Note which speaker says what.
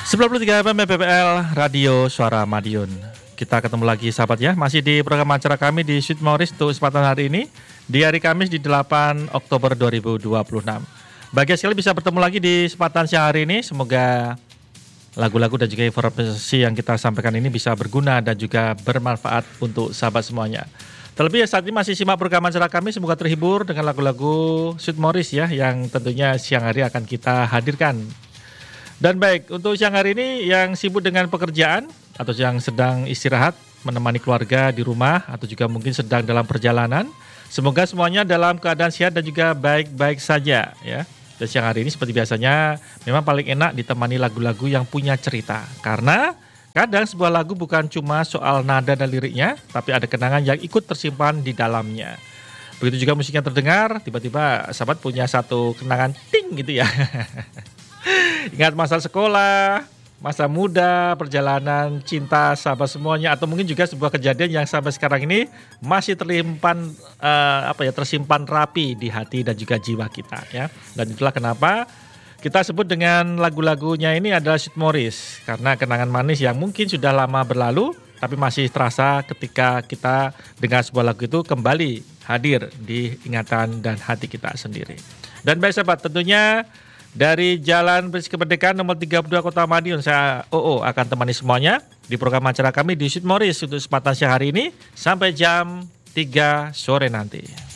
Speaker 1: 93 FM PPL Radio Suara Madiun. Kita ketemu lagi sahabat ya, masih di program acara kami di Sweet Morris untuk kesempatan hari ini di hari Kamis di 8 Oktober 2026. Bahagia sekali bisa bertemu lagi di kesempatan siang hari ini. Semoga lagu-lagu dan juga informasi yang kita sampaikan ini bisa berguna dan juga bermanfaat untuk sahabat semuanya. Terlebih saat ini masih simak program acara kami, semoga terhibur dengan lagu-lagu Sweet Morris ya, yang tentunya siang hari akan kita hadirkan. Dan baik, untuk siang hari ini yang sibuk dengan pekerjaan atau yang sedang istirahat, menemani keluarga di rumah atau juga mungkin sedang dalam perjalanan, semoga semuanya dalam keadaan sehat dan juga baik-baik saja ya. Dan siang hari ini seperti biasanya memang paling enak ditemani lagu-lagu yang punya cerita. Karena kadang sebuah lagu bukan cuma soal nada dan liriknya, tapi ada kenangan yang ikut tersimpan di dalamnya. Begitu juga musiknya terdengar, tiba-tiba sahabat punya satu kenangan ting gitu ya. Ingat masa sekolah, masa muda, perjalanan cinta sahabat semuanya, atau mungkin juga sebuah kejadian yang sampai sekarang ini masih tersimpan rapi di hati dan juga jiwa kita ya. Dan itulah kenapa kita sebut dengan lagu-lagunya ini adalah Sweet Morris, karena kenangan manis yang mungkin sudah lama berlalu tapi masih terasa ketika kita dengar sebuah lagu itu kembali hadir di ingatan dan hati kita sendiri. Dan baik sahabat, tentunya dari Jalan Prinsip Kemerdekaan nomor 32 Kota Madiun, saya OO akan temani semuanya di program acara kami di Sweet Morris untuk kesempatan siang hari ini sampai jam 3 sore nanti.